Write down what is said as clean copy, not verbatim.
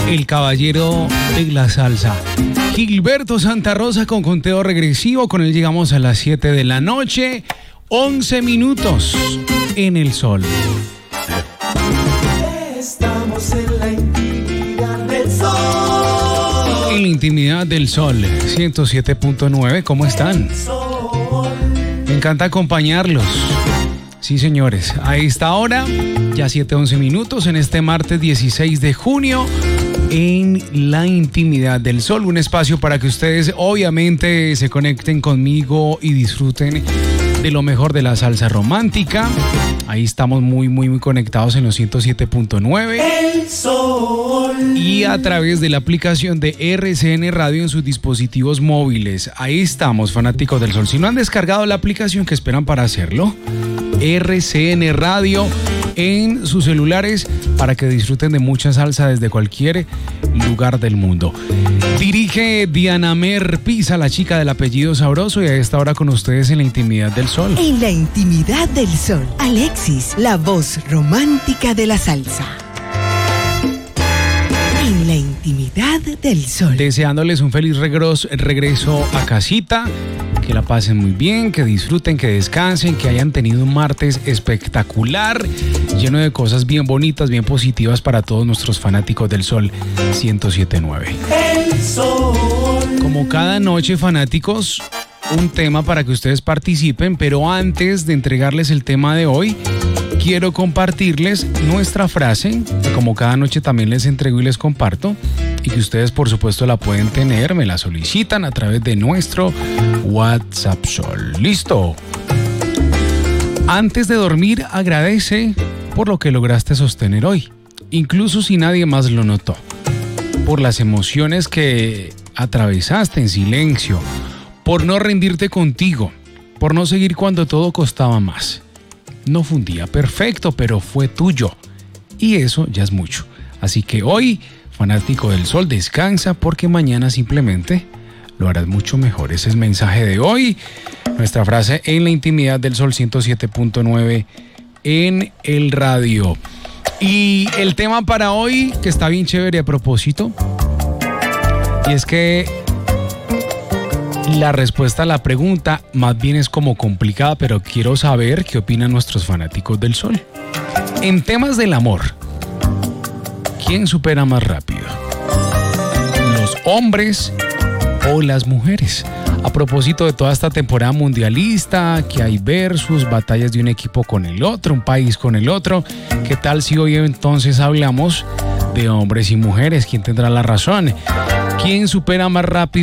el caballero de la salsa, Gilberto Santa Rosa, con conteo regresivo. Con él llegamos a las 7 de la noche, 11 minutos en el sol. Estamos en la intimidad del sol. En la intimidad del sol, 107.9, ¿cómo están? Me encanta acompañarlos. Sí, señores, a esta hora, ya 7:11 minutos, en este martes 16 de junio, en la intimidad del sol, un espacio para que ustedes obviamente se conecten conmigo y disfruten de lo mejor de la salsa romántica. Ahí estamos muy conectados en los 107.9. El sol. Y a través de la aplicación de RCN Radio en sus dispositivos móviles. Ahí estamos, fanáticos del sol. Si no han descargado la aplicación, ¿qué esperan para hacerlo? RCN Radio en sus celulares para que disfruten de mucha salsa desde cualquier lugar del mundo. Dirige Diana Mer Pisa, la chica del apellido sabroso, y a esta hora con ustedes en la intimidad del sol. En la intimidad del sol, Alexis, la voz romántica de la salsa. En la intimidad del sol. Deseándoles un feliz regreso a casita. Que la pasen muy bien, que disfruten, que descansen, que hayan tenido un martes espectacular, lleno de cosas bien bonitas, bien positivas para todos nuestros fanáticos del Sol 107.9. El sol. Como cada noche, fanáticos, un tema para que ustedes participen, pero antes de entregarles el tema de hoy, quiero compartirles nuestra frase, que como cada noche también les entrego y les comparto, y que ustedes por supuesto la pueden tener, me la solicitan a través de nuestro WhatsApp Sol. ¿Listo? Antes de dormir, agradece por lo que lograste sostener hoy, incluso si nadie más lo notó, por las emociones que atravesaste en silencio, por no rendirte contigo, por no seguir cuando todo costaba más. No fue un día perfecto, pero fue tuyo, y eso ya es mucho. Así que hoy, fanático del sol, descansa, porque mañana simplemente lo harás mucho mejor. Ese es el mensaje de hoy. Nuestra frase en la intimidad del sol 107.9 en el radio. Y el tema para hoy, que está bien chévere a propósito, y es que la respuesta a la pregunta más bien es como complicada, pero quiero saber qué opinan nuestros fanáticos del sol. En temas del amor, ¿quién supera más rápido? ¿Los hombres o las mujeres? A propósito de toda esta temporada mundialista, que hay versus, batallas de un equipo con el otro, un país con el otro, ¿qué tal si hoy entonces hablamos de hombres y mujeres? ¿Quién tendrá la razón? ¿Quién supera más rápido